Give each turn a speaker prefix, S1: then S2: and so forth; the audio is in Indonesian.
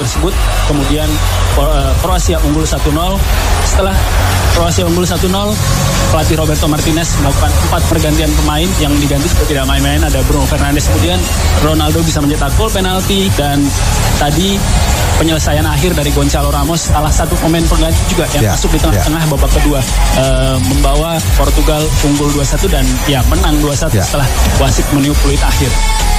S1: tersebut. Kemudian Kroasia unggul 1-0. Setelah Kroasia unggul 1-0, pelatih Roberto Martinez melakukan 4 pergantian pemain yang diganti seperti tidak main-main. Ada Bruno Fernandes, kemudian Ronaldo bisa mencetak gol penalti, dan tadi penyelesaian akhir dari Gonçalo Ramos, salah satu pemain pengganti juga yang masuk di tengah-tengah babak kedua, membawa Portugal unggul 2-1 dan menang 2-1 setelah wasit meniup peluit akhir.